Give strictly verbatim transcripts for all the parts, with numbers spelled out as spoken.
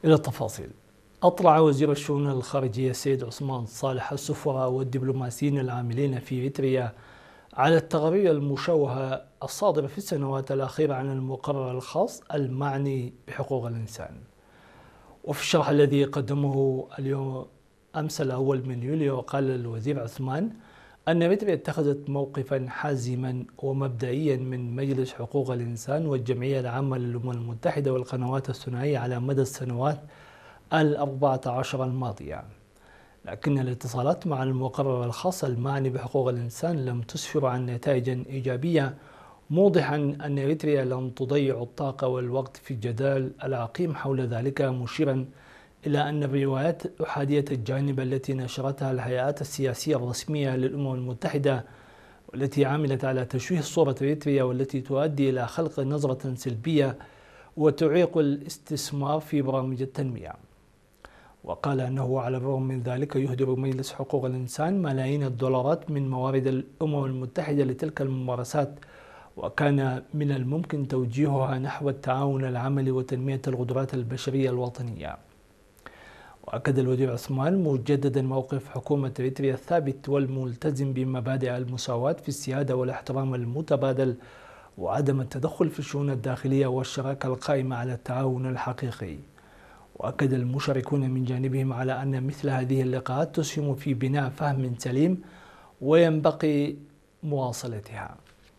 إلى التفاصيل. أطلع وزير الشؤون الخارجية السيد عثمان صالح السفراء والدبلوماسيين العاملين في إريتريا على التقارير المشوهة الصادرة في السنوات الأخيرة عن المقرر الخاص المعني بحقوق الإنسان. وفي الشرح الذي قدمه اليوم أمس الأول من يوليو، قال الوزير عثمان أن إريتريا اتخذت موقفا حازما ومبدئيا من مجلس حقوق الإنسان والجمعية العامة للأمم المتحدة والقنوات الثنائية على مدى السنوات الأربعة عشر الماضية، لكن الاتصالات مع المقرر الخاص المعني بحقوق الإنسان لم تسفر عن نتائج إيجابية، موضحا أن إريتريا لن تضيع الطاقة والوقت في الجدال العقيم حول ذلك، مشيرا إلى أن الروايات أحادية الجانب التي نشرتها الهيئات السياسية الرسمية للأمم المتحدة والتي عملت على تشويه صورة إريتريا والتي تؤدي إلى خلق نظرة سلبية وتعيق الاستثمار في برامج التنمية. وقال أنه على الرغم من ذلك يهدر مجلس حقوق الإنسان ملايين الدولارات من موارد الأمم المتحدة لتلك الممارسات، وكان من الممكن توجيهها نحو التعاون العملي وتنمية القدرات البشرية الوطنية. وأكد الوزير عثمان مجددا موقف حكومة إريتريا الثابت والملتزم بمبادئ المساواة في السيادة والاحترام المتبادل وعدم التدخل في الشؤون الداخلية والشراكة القائمة على التعاون الحقيقي. وأكد المشاركون من جانبهم على أن مثل هذه اللقاءات تسهم في بناء فهم سليم وينبغي مواصلتها.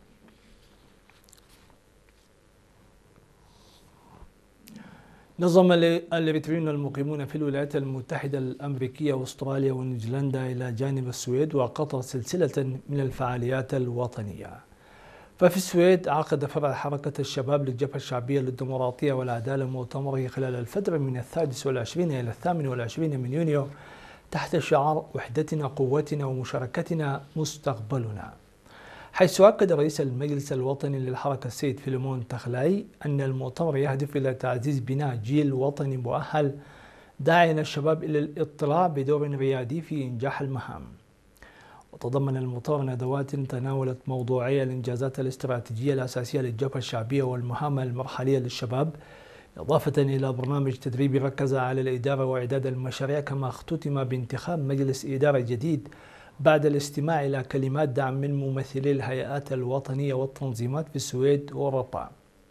نظم الإريتريون المقيمون في الولايات المتحدة الأمريكية وأستراليا ونيوزيلندا إلى جانب السويد وقطر سلسلة من الفعاليات الوطنية. ففي السويد عقد فرع حركة الشباب للجبهة الشعبية للديمقراطية والعدالة مؤتمره خلال الفترة من السادس والعشرين إلى الثامن والعشرين من يونيو تحت شعار وحدتنا قوتنا ومشاركتنا مستقبلنا، حيث أكد رئيس المجلس الوطني للحركة السيد فيلمون تخلاي أن المؤتمر يهدف إلى تعزيز بناء جيل وطني مؤهل، داعيا الشباب إلى الاطلاع بدور ريادي في إنجاح المهام. وتضمن المؤتمر ندوات تناولت موضوعي الإنجازات الاستراتيجية الأساسية للجبهة الشعبية والمهام المرحلية للشباب، إضافة إلى برنامج تدريبي ركز على الإدارة وإعداد المشاريع، كما اختتم بانتخاب مجلس إدارة جديد بعد الاستماع إلى كلمات دعم من ممثلي الهيئات الوطنية والتنظيمات في السويد وأوروبا.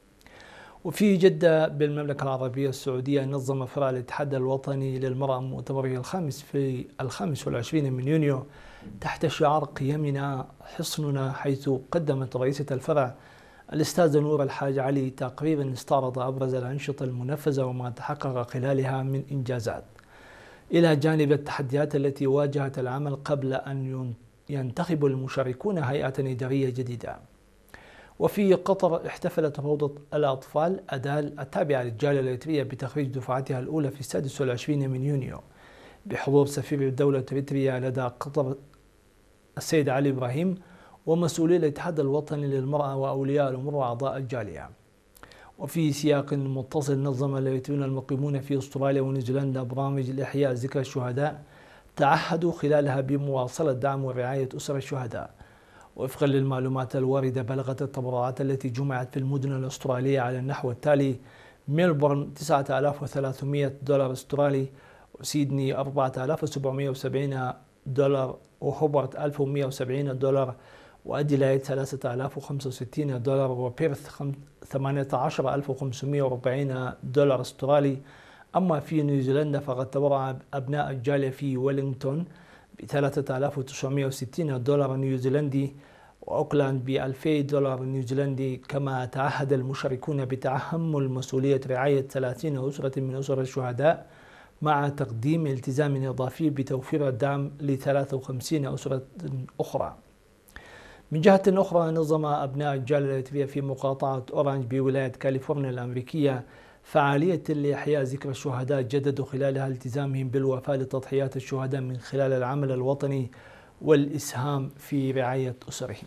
وفي جدة بالمملكة العربية السعودية نظم فرع الاتحاد الوطني للمرأة مؤتمره الخامس في الخامس والعشرين من يونيو تحت شعار قيمنا حصننا، حيث قدمت رئيسة الفرع الأستاذة نور الحاج علي تقريرا استعرض أبرز الأنشطة المنفذة وما تحقق خلالها من إنجازات، إلى جانب التحديات التي واجهت العمل قبل أن ينتخب المشاركون هيئة إدارية جديدة. وفي قطر احتفلت روضة الأطفال أدال التابعة للجالية الإريترية بتخريج دفعتها الأولى في السادس والعشرين من يونيو بحضور سفير دولة إريتريا لدى قطر السيد علي إبراهيم ومسؤولي الاتحاد الوطني للمرأة وأولياء الأمور وأعضاء الجالية. وفي سياق متصل نظم الإريتريون المقيمون في أستراليا ونيوزيلندا برامج لإحياء ذكرى الشهداء، تعهدوا خلالها بمواصلة دعم ورعاية أسر الشهداء. وفقا للمعلومات الواردة، بلغت التبرعات التي جمعت في المدن الأسترالية على النحو التالي: ميلبورن تسعة آلاف وثلاثمئة دولار أسترالي، وسيدني أربعة آلاف وسبعمئة وسبعين دولار، وهوبرت ألف ومئة وسبعين دولار، وأديلايد ثلاثة آلاف وخمسة وستين دولار، وبيرث ثمانية عشر ألف وخمسمئة وأربعين دولار أسترالي. أما في نيوزيلندا فقد تبرع أبناء الجالية في ويلينغتون ب ثلاثة آلاف وتسعمئة وستين دولار نيوزيلندي، وأوكلاند ب ألفي دولار نيوزيلندي. كما تعهد المشاركون بتحمل مسؤولية رعاية ثلاثين أسرة من أسر الشهداء، مع تقديم التزام إضافي بتوفير الدعم ل ثلاثة وخمسين أسرة أخرى. من جهة أخرى، نظم أبناء الجالية الإريترية في مقاطعة أورانج بولاية كاليفورنيا الأمريكية فعالية لإحياء ذكرى الشهداء، جددوا خلالها التزامهم بالوفاء لتضحيات الشهداء من خلال العمل الوطني والإسهام في رعاية أسرهم.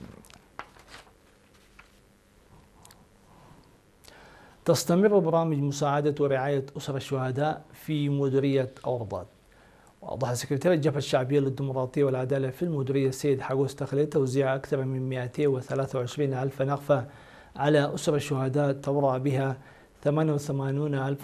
تستمر برامج مساعدة ورعاية أسر الشهداء في مديرية أورضاد. وأوضح سكرتير الجبهة الشعبية للديمقراطية والعدالة في المديرية السيد حاجوس تخلي توزيع أكثر من مئتين وثلاثة وعشرين ألف نغفة على أسر الشهداء تبرع بها ثمانية وثمانين ألف